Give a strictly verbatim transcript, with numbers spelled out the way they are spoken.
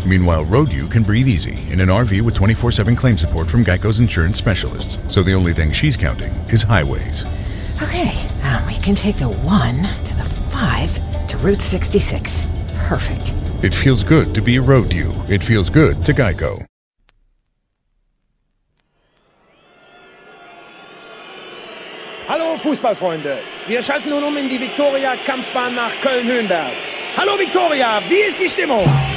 Meanwhile, Road-U can breathe easy in an R V with twenty-four seven claim support from Geico's insurance specialists. So the only thing she's counting is highways. Okay, um, we can take the one to the five to Route sixty-six. Perfect. It feels good to be a Road-U. It feels good to Geico. Hallo Fußballfreunde, wir schalten nun um in die Viktoria-Kampfbahn nach Köln-Höhenberg. Hallo Viktoria, wie ist die Stimmung?